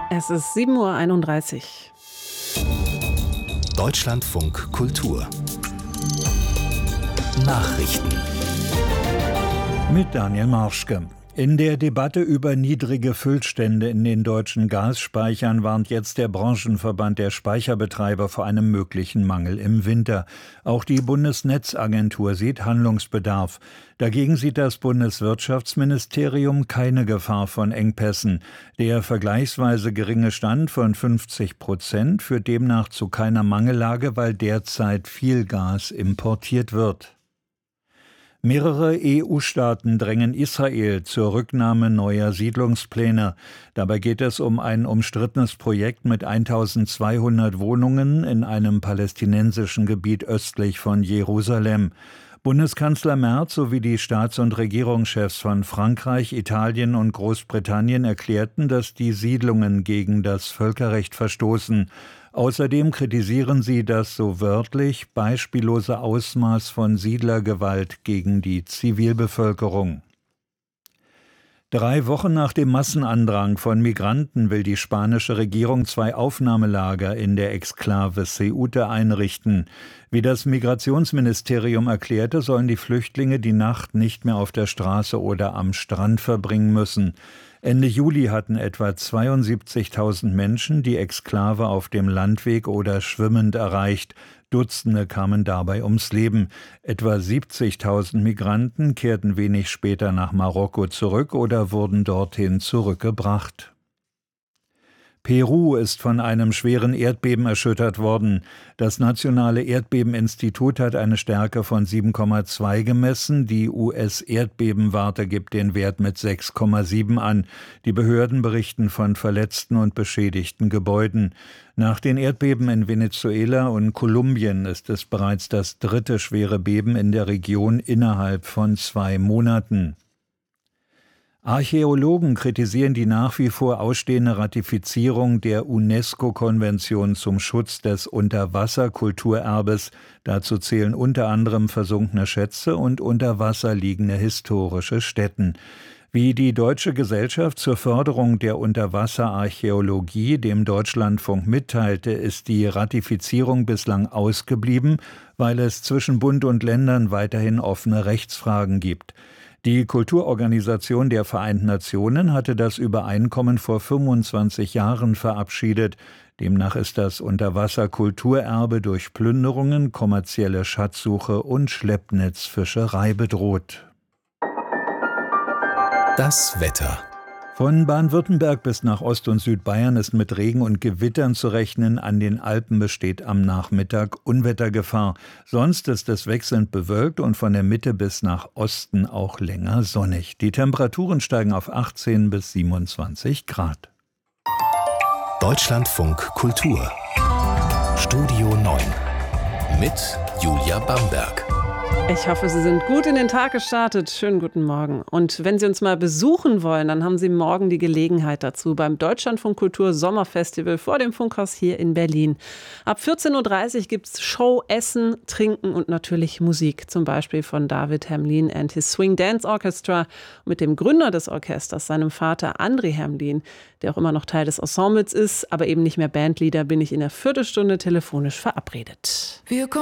Es ist 7:31 Uhr. Deutschlandfunk Kultur Nachrichten mit Daniel Marschke. In der Debatte über niedrige Füllstände in den deutschen Gasspeichern warnt jetzt der Branchenverband der Speicherbetreiber vor einem möglichen Mangel im Winter. Auch die Bundesnetzagentur sieht Handlungsbedarf. Dagegen sieht das Bundeswirtschaftsministerium keine Gefahr von Engpässen. Der vergleichsweise geringe Stand von 50% führt demnach zu keiner Mangellage, weil derzeit viel Gas importiert wird. Mehrere EU-Staaten drängen Israel zur Rücknahme neuer Siedlungspläne. Dabei geht es um ein umstrittenes Projekt mit 1200 Wohnungen in einem palästinensischen Gebiet östlich von Jerusalem. Bundeskanzler Merz sowie die Staats- und Regierungschefs von Frankreich, Italien und Großbritannien erklärten, dass die Siedlungen gegen das Völkerrecht verstoßen. Außerdem kritisieren sie das so wörtlich beispiellose Ausmaß von Siedlergewalt gegen die Zivilbevölkerung. 3 Wochen nach dem Massenandrang von Migranten will die spanische Regierung 2 Aufnahmelager in der Exklave Ceuta einrichten. Wie das Migrationsministerium erklärte, sollen die Flüchtlinge die Nacht nicht mehr auf der Straße oder am Strand verbringen müssen. Ende Juli hatten etwa 72.000 Menschen die Exklave auf dem Landweg oder schwimmend erreicht. Dutzende kamen dabei ums Leben. Etwa 70.000 Migranten kehrten wenig später nach Marokko zurück oder wurden dorthin zurückgebracht. Peru ist von einem schweren Erdbeben erschüttert worden. Das Nationale Erdbebeninstitut hat eine Stärke von 7,2 gemessen. Die US-Erdbebenwarte gibt den Wert mit 6,7 an. Die Behörden berichten von verletzten und beschädigten Gebäuden. Nach den Erdbeben in Venezuela und Kolumbien ist es bereits das 3. schwere Beben in der Region innerhalb von 2 Monaten. Archäologen kritisieren die nach wie vor ausstehende Ratifizierung der UNESCO-Konvention zum Schutz des Unterwasserkulturerbes. Dazu zählen unter anderem versunkene Schätze und unter Wasser liegende historische Stätten. Wie die Deutsche Gesellschaft zur Förderung der Unterwasserarchäologie dem Deutschlandfunk mitteilte, ist die Ratifizierung bislang ausgeblieben, weil es zwischen Bund und Ländern weiterhin offene Rechtsfragen gibt. Die Kulturorganisation der Vereinten Nationen hatte das Übereinkommen vor 25 Jahren verabschiedet. Demnach ist das Unterwasserkulturerbe durch Plünderungen, kommerzielle Schatzsuche und Schleppnetzfischerei bedroht. Das Wetter. Von Baden-Württemberg bis nach Ost- und Südbayern ist mit Regen und Gewittern zu rechnen. An den Alpen besteht am Nachmittag Unwettergefahr. Sonst ist es wechselnd bewölkt und von der Mitte bis nach Osten auch länger sonnig. Die Temperaturen steigen auf 18 bis 27 Grad. Deutschlandfunk Kultur Studio 9 mit Julia Bamberg. Ich hoffe, Sie sind gut in den Tag gestartet. Schönen guten Morgen. Und wenn Sie uns mal besuchen wollen, dann haben Sie morgen die Gelegenheit dazu beim Deutschlandfunk Kultur Sommerfestival vor dem Funkhaus hier in Berlin. Ab 14:30 Uhr gibt es Show, Essen, Trinken und natürlich Musik. Zum Beispiel von David Hermlin and his Swing Dance Orchestra mit dem Gründer des Orchesters, seinem Vater André Hermlin, der auch immer noch Teil des Ensembles ist, aber eben nicht mehr Bandleader, bin ich in einer Viertelstunde telefonisch verabredet.